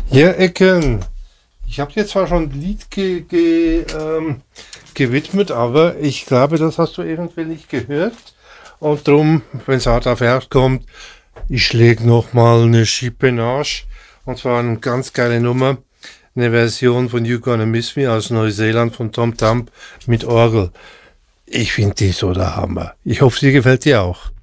Ja, Ecken. Ich habe dir zwar schon ein Lied gewidmet, aber ich glaube, das hast du eventuell nicht gehört. Und drum, wenn es hart auf hart kommt, ich schläge nochmal eine Schippe nach. Und zwar eine ganz geile Nummer. Eine Version von You Gonna Miss Me aus Neuseeland von Tom Thumb mit Orgel. Ich finde die so der Hammer. Ich hoffe, sie gefällt dir auch.